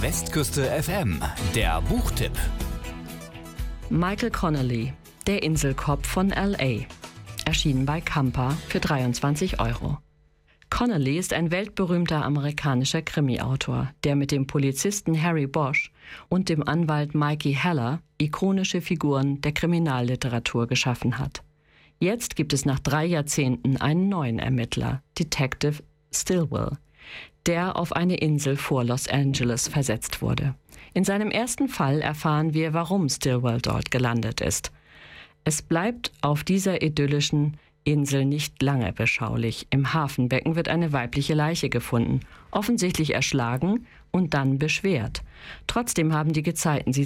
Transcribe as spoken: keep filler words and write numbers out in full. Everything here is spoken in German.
Westküste F M, der Buchtipp. Michael Connelly, der Inselkopf von L A. Erschienen bei Kampa für dreiundzwanzig Euro. Connelly ist ein weltberühmter amerikanischer Krimi-Autor, der mit dem Polizisten Harry Bosch und dem Anwalt Mikey Heller ikonische Figuren der Kriminalliteratur geschaffen hat. Jetzt gibt es nach drei Jahrzehnten einen neuen Ermittler, Detective Stilwell, der auf eine Insel vor Los Angeles versetzt wurde. In seinem ersten Fall erfahren wir, warum Stilwell dort gelandet ist. Es bleibt auf dieser idyllischen Insel nicht lange beschaulich. Im Hafenbecken wird eine weibliche Leiche gefunden, offensichtlich erschlagen und dann beschwert. Trotzdem haben die Gezeiten sie